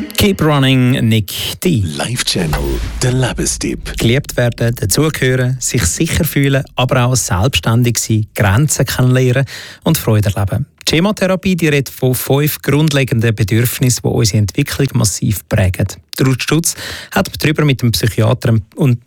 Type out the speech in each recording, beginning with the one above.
Keep Running, Nick D. Live-Channel, der Lebenstipp. Geliebt werden, dazugehören, sich sicher fühlen, aber auch selbstständig sein, Grenzen kennenlernen und Freude erleben. Die Schematherapie die redet von 5 grundlegenden Bedürfnissen, die unsere Entwicklung massiv prägen. Ruth Stutz hat darüber mit dem Psychiater und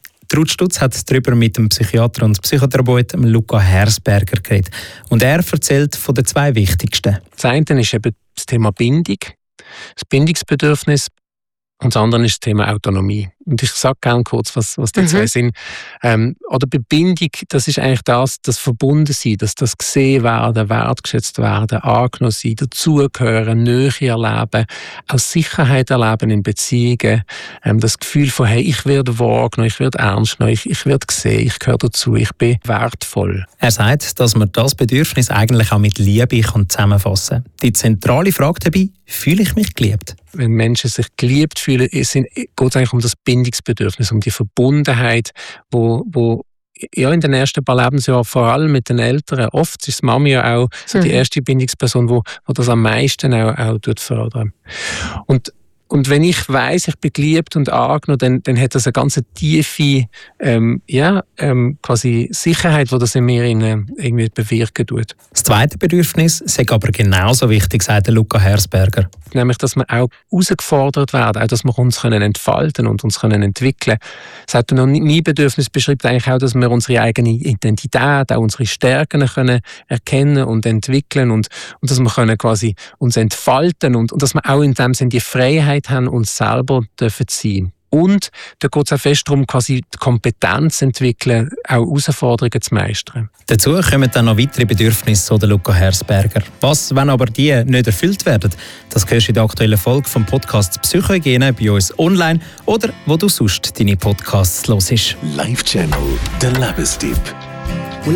Psychotherapeuten Luca Hersberger geredet. Und er erzählt von den 2 wichtigsten. Das eine ist eben das Thema Bindung, das Bindungsbedürfnis, und das andere ist das Thema Autonomie. Und ich sage gerne kurz, was die 2 sind. Oder bei Bindung, das ist eigentlich das Verbundensein, das gesehen werden, wertgeschätzt werden, angenommen sein, dazugehören, Nähe erleben, auch Sicherheit erleben in Beziehungen, das Gefühl von, hey, ich werde wahrgenommen, ich werde ernst genommen, ich werde gesehen, ich gehöre dazu, ich bin wertvoll. Er sagt, dass man das Bedürfnis eigentlich auch mit Liebe zusammenfassen kann. Die zentrale Frage dabei: Fühle ich mich geliebt? Wenn Menschen sich geliebt fühlen, geht es eigentlich um das Bindungsbedürfnis, um die Verbundenheit, wo ja in den ersten paar Lebensjahren, vor allem mit den Eltern, oft ist die Mami ja auch so die erste Bindungsperson, wo das am meisten auch fördern. Und wenn ich weiss, ich bin geliebt und angenommen, dann hat das eine ganz tiefe quasi Sicherheit, die das in mir irgendwie bewirken tut. Das zweite Bedürfnis ist aber genauso wichtig, sagt Luca Hersberger. Nämlich, dass wir auch herausgefordert werden, auch dass wir uns entfalten und uns entwickeln können. Das hat noch mein Bedürfnis beschreibt eigentlich auch, dass wir unsere eigene Identität, auch unsere Stärken können erkennen und entwickeln und dass wir quasi uns entfalten und dass wir auch in dem Sinne die Freiheit haben, uns selber dürfen sein. Und da geht es auch fest darum, quasi die Kompetenz zu entwickeln, auch Herausforderungen zu meistern. Dazu kommen dann noch weitere Bedürfnisse, so der Luca Hersberger. Was, wenn aber die nicht erfüllt werden? Das hörst du in der aktuellen Folge vom Podcast Psychohygiene bei uns online oder wo du sonst deine Podcasts hörst. Live-Channel, der Lebenstipp.